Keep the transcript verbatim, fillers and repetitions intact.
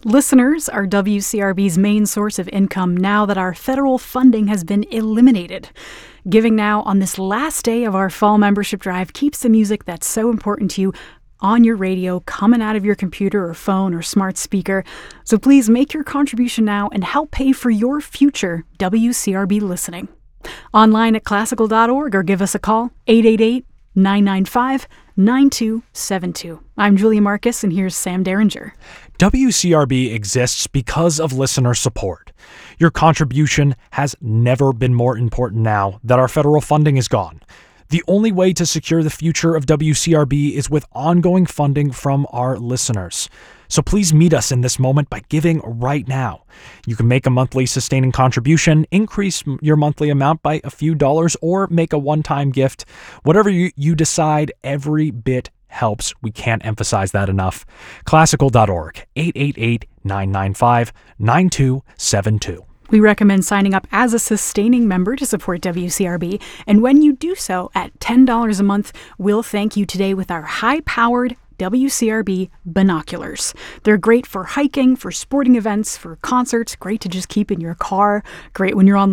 Listeners are W C R B's main source of income now that our federal funding has been eliminated. Giving now on this last day of our fall membership drive keeps the music that's so important to you on your radio, coming out of your computer or phone or smart speaker. So please make your contribution now and help pay for your future W C R B listening. Online at classical dot org or give us a call, eight eight eight, nine nine five, nine two seven two. I'm Julia Marcus, and here's Sam Derringer. W C R B exists because of listener support. Your contribution has never been more important now that our federal funding is gone. The only way to secure the future of W C R B is with ongoing funding from our listeners. So please meet us in this moment by giving right now. You can make a monthly sustaining contribution, increase your monthly amount by a few dollars, or make a one-time gift. Whatever you, you decide, every bit helps. We can't emphasize that enough. classical dot org, eight eight eight, nine nine five, nine two seven two. We recommend signing up as a sustaining member to support W C R B, and when you do so at ten dollars a month, we'll thank you today with our high-powered W C R B binoculars. They're great for hiking, for sporting events, for concerts, great to just keep in your car, great when you're on